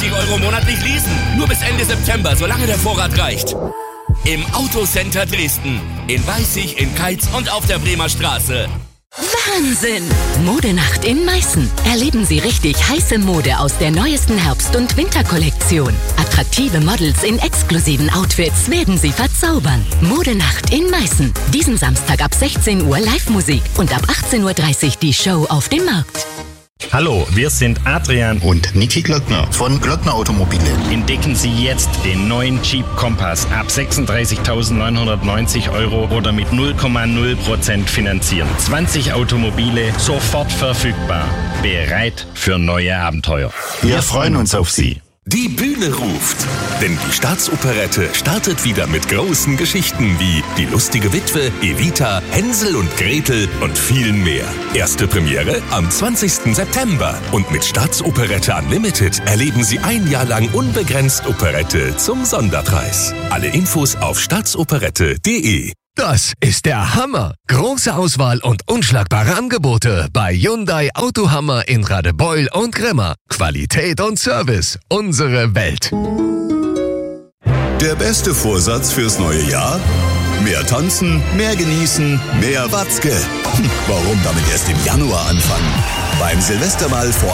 € monatlich leasen. Nur bis Ende September, solange der Vorrat reicht. Im Autocenter Dresden. In Weißig, in Keitz und auf der Bremer Straße. Wahnsinn! Modenacht in Meißen. Erleben Sie richtig heiße Mode aus der neuesten Herbst- und Winterkollektion. Attraktive Models in exklusiven Outfits werden Sie verzaubern. Modenacht in Meißen. Diesen Samstag ab 16 Uhr Live-Musik und ab 18:30 Uhr die Show auf dem Markt. Hallo, wir sind Adrian und Niki Glöckner von Glöckner Automobile. Entdecken Sie jetzt den neuen Jeep Compass ab 36.990 € oder mit 0,0% finanzieren. 20 Automobile sofort verfügbar. Bereit für neue Abenteuer. Wir freuen uns auf Sie. Die Bühne ruft, denn die Staatsoperette startet wieder mit großen Geschichten wie Die lustige Witwe, Evita, Hänsel und Gretel und vielen mehr. Erste Premiere am 20. September und mit Staatsoperette Unlimited erleben Sie ein Jahr lang unbegrenzt Operette zum Sonderpreis. Alle Infos auf staatsoperette.de. Das ist der Hammer! Große Auswahl und unschlagbare Angebote bei Hyundai Autohammer in Radebeul und Grimma. Qualität und Service, unsere Welt. Der beste Vorsatz fürs neue Jahr? Mehr tanzen, mehr genießen, mehr Watzke. Warum damit erst im Januar anfangen? Beim Silvesterball vor